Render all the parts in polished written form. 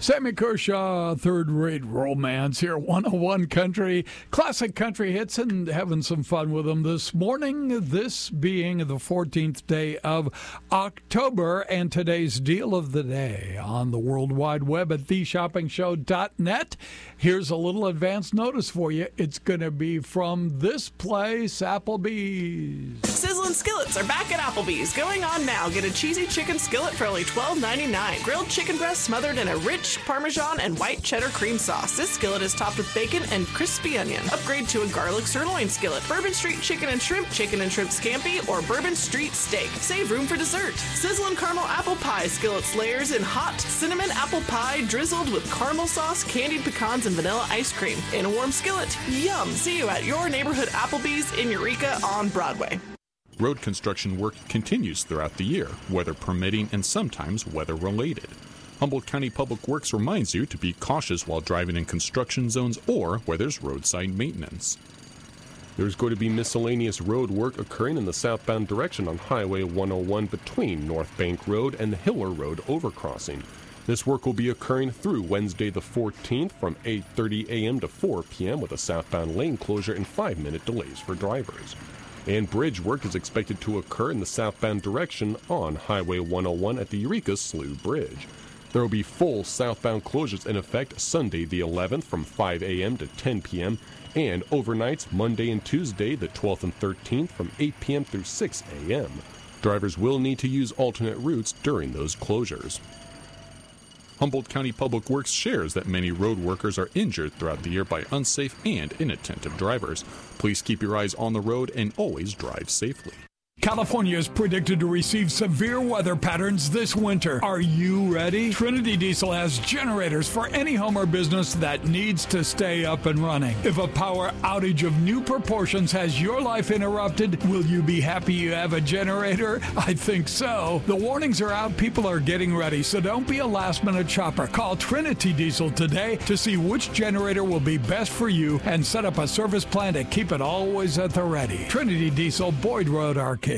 Sammy Kershaw, third-rate romance here, 101 Country, classic country hits, and having some fun with them this morning, this being the 14th day of October, and today's deal of the day on the World Wide Web at theshoppingshow.net. Here's a little advance notice for you. It's going to be from this place, Applebee's. Sizzling skillets are back at Applebee's. Going on now. Get a cheesy chicken skillet for only $12.99. Grilled chicken breast smothered in a rich Parmesan and white cheddar cream sauce. This skillet is topped with bacon and crispy onion. Upgrade to a garlic sirloin skillet. Bourbon Street chicken and shrimp scampi, or Bourbon Street steak. Save room for dessert. Sizzling caramel apple pie skillets layers in hot cinnamon apple pie drizzled with caramel sauce, candied pecans, and vanilla ice cream. In a warm skillet. Yum! See you at your neighborhood Applebee's in Eureka on Broadway. Road construction work continues throughout the year, weather permitting and sometimes weather-related. Humboldt County Public Works reminds you to be cautious while driving in construction zones or where there's roadside maintenance. There's going to be miscellaneous road work occurring in the southbound direction on Highway 101 between North Bank Road and the Hiller Road overcrossing. This work will be occurring through Wednesday the 14th from 8:30 a.m. to 4 p.m. with a southbound lane closure and 5-minute delays for drivers. And bridge work is expected to occur in the southbound direction on Highway 101 at the Eureka Slough Bridge. There will be full southbound closures in effect Sunday the 11th from 5 a.m. to 10 p.m. and overnights Monday and Tuesday the 12th and 13th from 8 p.m. through 6 a.m. Drivers will need to use alternate routes during those closures. Humboldt County Public Works shares that many road workers are injured throughout the year by unsafe and inattentive drivers. Please keep your eyes on the road and always drive safely. California is predicted to receive severe weather patterns this winter. Are you ready? Trinity Diesel has generators for any home or business that needs to stay up and running. If a power outage of new proportions has your life interrupted, will you be happy you have a generator? I think so. The warnings are out. People are getting ready, so don't be a last-minute shopper. Call Trinity Diesel today to see which generator will be best for you and set up a service plan to keep it always at the ready. Trinity Diesel, Boyd Road, Arcata.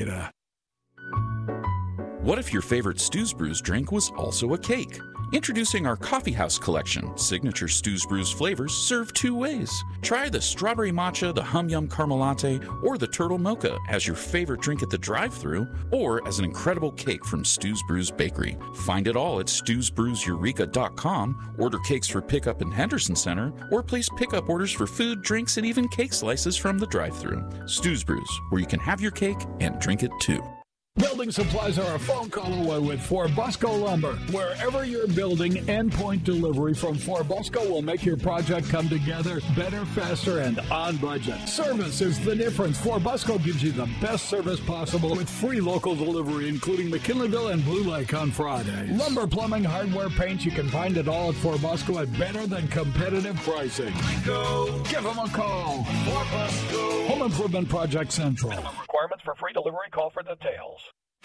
What if your favorite Stews Brews drink was also a cake? Introducing our Coffee House collection. Signature Stews Brews flavors served two ways. Try the strawberry matcha, the hum yum caramel latte, or the turtle mocha as your favorite drink at the drive-thru, or as an incredible cake from Stews Brews Bakery. Find it all at stewsbrewseureka.com. Order cakes for pickup in Henderson Center, or place pickup orders for food, drinks, and even cake slices from the drive-thru. Stews Brews, where you can have your cake and drink it too. Building supplies are a phone call away with Forbusco Lumber. Wherever you're building, endpoint delivery from Forbusco will make your project come together better, faster, and on budget. Service is the difference. Forbusco gives you the best service possible with free local delivery, including McKinleyville and Blue Lake on Fridays. Lumber, plumbing, hardware, paints, you can find it all at Forbusco at better than competitive pricing. Give them a call. Forbusco. Home Improvement Project Central. Requirements for free delivery. Call for details.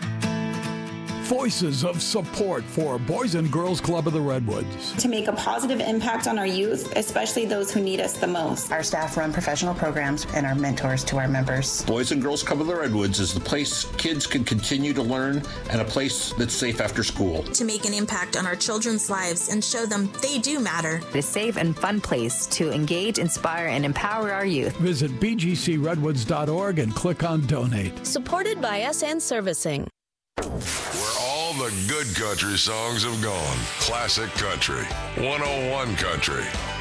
Voices of support for Boys and Girls Club of the Redwoods. To make a positive impact on our youth, especially those who need us the most. Our staff run professional programs and are mentors to our members. Boys and Girls Club of the Redwoods is the place kids can continue to learn and a place that's safe after school. To make an impact on our children's lives and show them they do matter. A safe and fun place to engage, inspire, and empower our youth. Visit bgcredwoods.org and click on Donate. Supported by SN Servicing. Where all the good country songs have gone. Classic Country. 101 Country.